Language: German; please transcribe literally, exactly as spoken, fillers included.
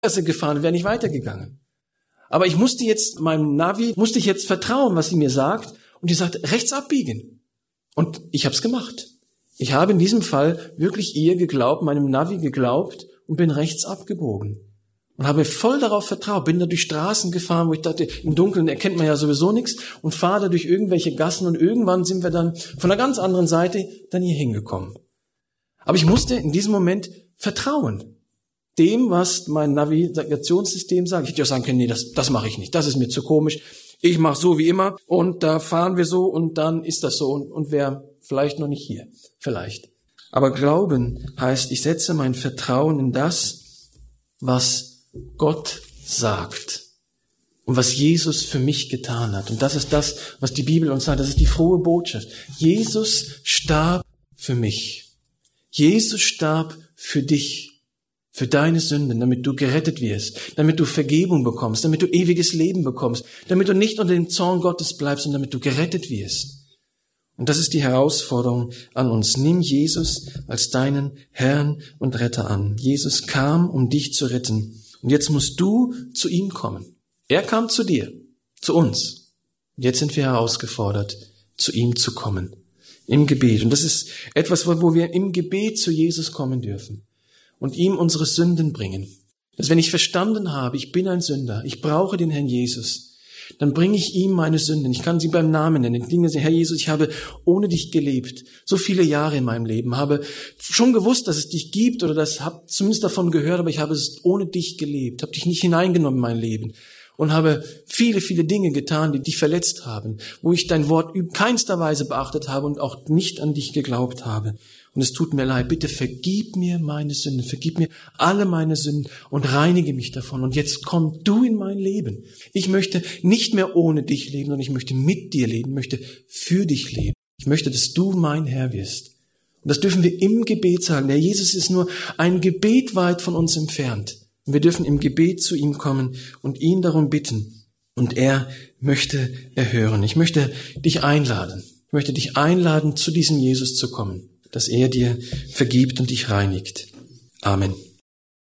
Sackgasse gefahren, wäre nicht weitergegangen. Aber ich musste jetzt meinem Navi, musste ich jetzt vertrauen, was sie mir sagt. Und die sagt, rechts abbiegen. Und ich habe es gemacht. Ich habe in diesem Fall wirklich ihr geglaubt, meinem Navi geglaubt und bin rechts abgebogen. Und habe voll darauf vertraut, bin da durch Straßen gefahren, wo ich dachte, im Dunkeln erkennt man ja sowieso nichts und fahre da durch irgendwelche Gassen und irgendwann sind wir dann von einer ganz anderen Seite dann hier hingekommen. Aber ich musste in diesem Moment vertrauen. Dem, was mein Navigationssystem sagt. Ich hätte ja sagen können, nee, das, das mache ich nicht, das ist mir zu komisch. Ich mache so wie immer und da fahren wir so und dann ist das so und, und wer vielleicht noch nicht hier, vielleicht. Aber Glauben heißt, ich setze mein Vertrauen in das, was Gott sagt und was Jesus für mich getan hat. Und das ist das, was die Bibel uns sagt. Das ist die frohe Botschaft. Jesus starb für mich. Jesus starb für dich, für deine Sünden, damit du gerettet wirst, damit du Vergebung bekommst, damit du ewiges Leben bekommst, damit du nicht unter dem Zorn Gottes bleibst und damit du gerettet wirst. Und das ist die Herausforderung an uns. Nimm Jesus als deinen Herrn und Retter an. Jesus kam, um dich zu retten. Und jetzt musst du zu ihm kommen. Er kam zu dir, zu uns. Und jetzt sind wir herausgefordert, zu ihm zu kommen. Im Gebet. Und das ist etwas, wo wir im Gebet zu Jesus kommen dürfen. Und ihm unsere Sünden bringen. Dass wenn ich verstanden habe, ich bin ein Sünder, ich brauche den Herrn Jesus, dann bringe ich ihm meine Sünden. Ich kann sie beim Namen nennen. Ich denke, Herr Jesus, ich habe ohne dich gelebt. So viele Jahre in meinem Leben. Habe schon gewusst, dass es dich gibt oder das habe zumindest davon gehört, aber ich habe es ohne dich gelebt. Habe dich nicht hineingenommen in mein Leben. Und habe viele, viele Dinge getan, die dich verletzt haben. Wo ich dein Wort in keinster Weise beachtet habe und auch nicht an dich geglaubt habe. Und es tut mir leid, bitte vergib mir meine Sünden, vergib mir alle meine Sünden und reinige mich davon. Und jetzt komm du in mein Leben. Ich möchte nicht mehr ohne dich leben, sondern ich möchte mit dir leben, möchte für dich leben. Ich möchte, dass du mein Herr wirst. Und das dürfen wir im Gebet sagen. Der Jesus ist nur ein Gebet weit von uns entfernt. Und wir dürfen im Gebet zu ihm kommen und ihn darum bitten. Und er möchte erhören. Ich möchte dich einladen. Ich möchte dich einladen, zu diesem Jesus zu kommen, dass er dir vergibt und dich reinigt. Amen.